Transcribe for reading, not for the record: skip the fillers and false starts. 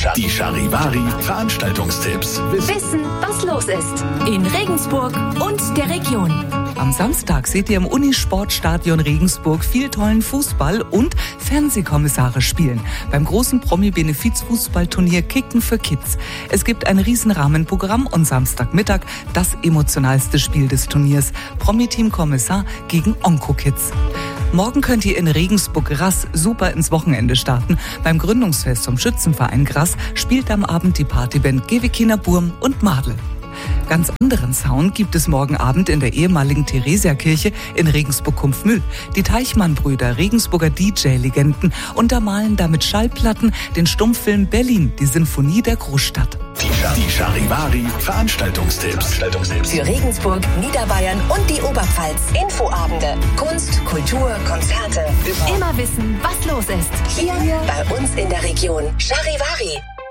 Die Charivari Veranstaltungstipps. Wissen, was los ist in Regensburg und der Region. Am Samstag seht ihr im Unisportstadion Regensburg viel tollen Fußball und Fernsehkommissare spielen beim großen Promi-Benefiz-Fußballturnier Kicken für Kids. Es gibt ein Riesenrahmenprogramm und Samstagmittag das emotionalste Spiel des Turniers. Promi-Team Kommissar gegen Onko-Kids. Morgen könnt ihr in Regensburg Grass super ins Wochenende starten. Beim Gründungsfest vom Schützenverein Grass spielt am Abend die Partyband Gewekiner Burm und Madel. Ganz anderen Sound gibt es morgen Abend in der ehemaligen Theresiakirche in Regensburg-Kumpfmühl. Die Teichmann-Brüder, Regensburger DJ-Legenden, untermalen damit Schallplatten den Stummfilm Berlin, die Sinfonie der Großstadt. Die Charivari Veranstaltungstipps. Für Regensburg, Niederbayern und die Oberpfalz. Infoabende, Kunst, Kultur, Konzerte. Immer wissen, was los ist. Hier bei uns in der Region. Charivari.